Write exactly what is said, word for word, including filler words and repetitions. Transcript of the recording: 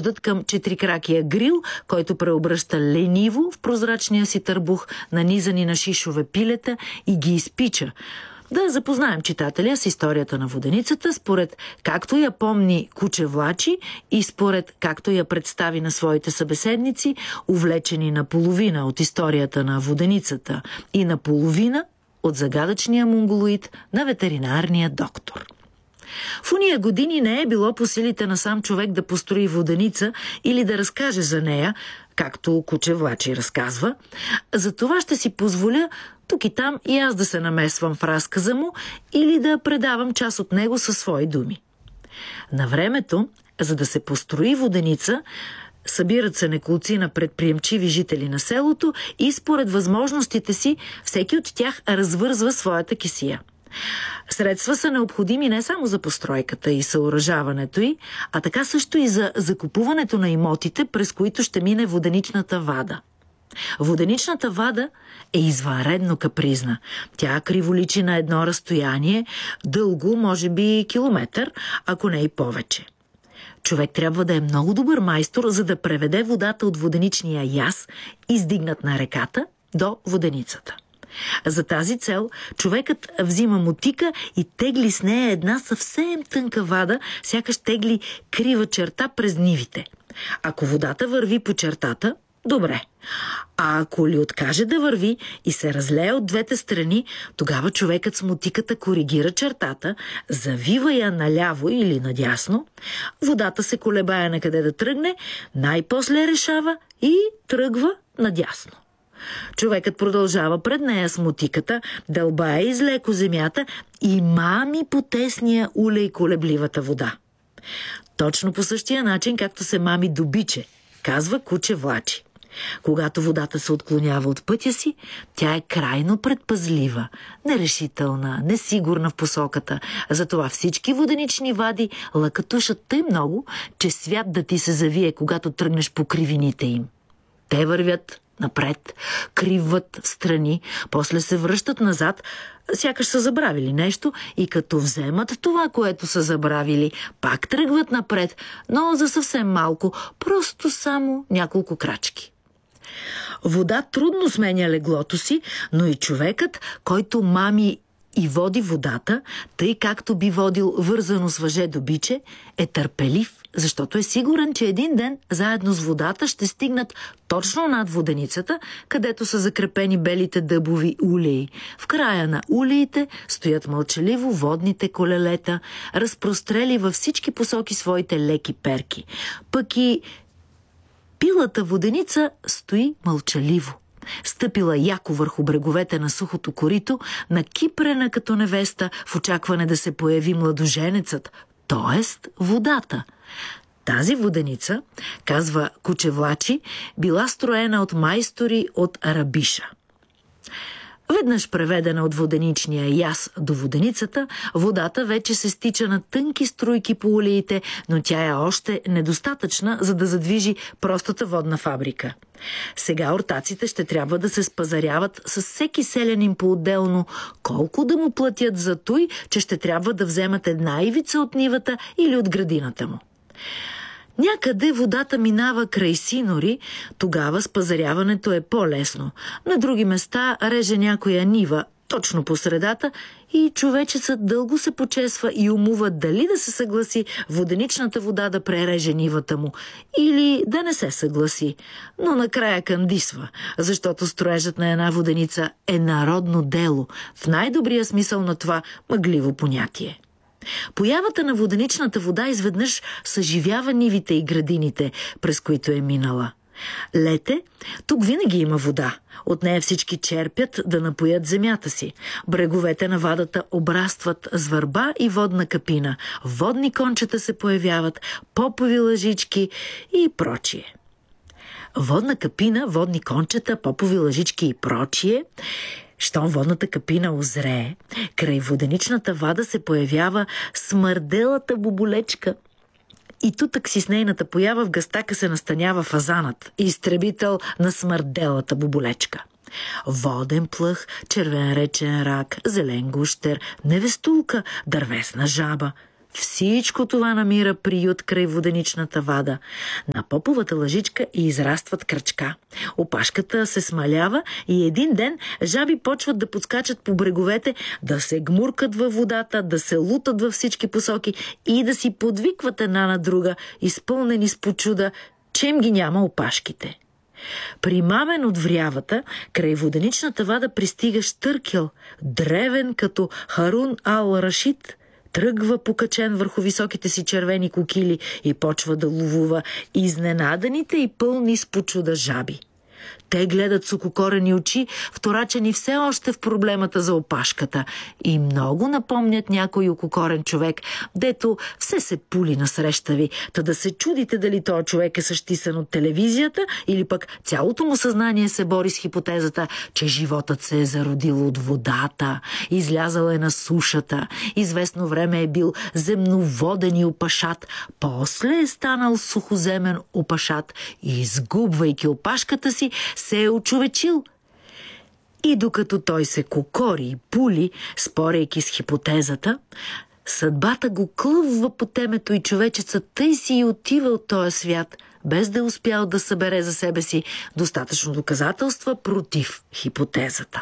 изваждат към четирикракия грил, който преобръща лениво в прозрачния си търбух, нанизани на шишове пилета, и ги изпича. Да запознаем читателя с историята на воденицата, според както я помни Куче Влачи и според както я представи на своите събеседници, увлечени наполовина от историята на воденицата и наполовина от загадъчния монголоид на ветеринарния доктор. В уния години не е било по силите на сам човек да построи воденица или да разкаже за нея, както Куче Влачи разказва. Затова ще си позволя тук и там и аз да се намесвам в разказа му или да предавам част от него със свои думи. На времето, за да се построи воденица, събират се неколци на предприемчиви жители на селото и според възможностите си всеки от тях развързва своята кесия. Средства са необходими не само за постройката и съоръжаването й, а така също и за закупуването на имотите, през които ще мине воденичната вада. Воденичната вада е извънредно капризна. Тя криволичи на едно разстояние, дълго може би километър, ако не и повече. Човек трябва да е много добър майстор, за да преведе водата от воденичния яз, издигнат на реката, до воденицата. За тази цел човекът взима мотика и тегли с нея една съвсем тънка вада, сякаш тегли крива черта през нивите. Ако водата върви по чертата, добре. А ако ли откаже да върви и се разлее от двете страни, тогава човекът с мотиката коригира чертата, завива я наляво или надясно, водата се колебае на къде да тръгне, най-после решава и тръгва надясно. Човекът продължава пред нея с мотиката, дълбае излеко земята и мами по тесния улей колебливата вода. Точно по същия начин, както се мами добиче, казва Куче Влачи. Когато водата се отклонява от пътя си, тя е крайно предпазлива, нерешителна, несигурна в посоката. Затова всички воденични вади лъкатушат тъй много, че свят да ти се завие, когато тръгнеш по кривините им. Те вървят напред, кривват в страни, после се връщат назад, сякаш са забравили нещо и като вземат това, което са забравили, пак тръгват напред, но за съвсем малко, просто само няколко крачки. Вода трудно сменя леглото си, но и човекът, който мами и води водата, тъй както би водил вързано с въже добиче, е търпелив, защото е сигурен, че един ден заедно с водата ще стигнат точно над воденицата, където са закрепени белите дъбови улеи. В края на улеите стоят мълчаливо водните колелета, разпрострели във всички посоки своите леки перки. Пък и пилата воденица стои мълчаливо, стъпила яко върху бреговете на сухото корито, накипрена като невеста в очакване да се появи младоженецът, т.е. водата. Тази воденица, казва Куче Влачи, била строена от майстори от Рабиша. Веднъж преведена от воденичния яз до воденицата, водата вече се стича на тънки струйки по улеите, но тя е още недостатъчна, за да задвижи простата водна фабрика. Сега ортаците ще трябва да се спазаряват с всеки селянин по-отделно, колко да му платят за той, че ще трябва да вземат една ивица от нивата или от градината му. Някъде водата минава край синори, тогава спазаряването е по-лесно. На други места реже някоя нива точно по средата и човечецът дълго се почесва и умува дали да се съгласи воденичната вода да пререже нивата му или да не се съгласи. Но накрая кандисва, защото строежът на една воденица е народно дело, в най-добрия смисъл на това мъгливо понятие. Появата на воденичната вода изведнъж съживява нивите и градините, през които е минала. Лете, тук винаги има вода. От нея всички черпят да напоят земята си. Бреговете на вадата обрастват с върба и водна капина. Водни кончета се появяват, попови лъжички и прочие. Водна капина, водни кончета, попови лъжички и прочие. Щом водната капина озрее, край воденичната вада се появява смърделата боболечка. И тутък си с нейната поява в гъстака се настанява фазанът, изтребител на смърделата боболечка. Воден плъх, червен речен рак, зелен гущер, невестулка, дървесна жаба. Всичко това намира приют край воденичната вада. На поповата лъжичка и израстват кръчка. Опашката се смалява и един ден жаби почват да подскачат по бреговете, да се гмуркат във водата, да се лутат във всички посоки и да си подвикват една на друга, изпълнени с почуда, че им ги няма опашките. Примамен от врявата, край воденичната вада пристига Щъркел, древен като Харун ал-Рашид, тръгва покачен върху високите си червени кокили и почва да ловува изненаданите и пълни с почуда жаби. Те гледат с ококорени очи, вторачени все още в проблемата за опашката, и много напомнят някой ококорен човек, дето все се пули насреща ви, та да се чудите дали този човек е същисан от телевизията или пък цялото му съзнание се бори с хипотезата, че животът се е зародил от водата, излязъл е на сушата, известно време е бил земноводен и опашат, после е станал сухоземен опашат и, изгубвайки опашката си, се е очовечил. И докато той се кокори и пули, спорейки с хипотезата, съдбата го клъвва по темето и човечецът тъй си и отива от този свят, без да е успял да събере за себе си достатъчно доказателства против хипотезата.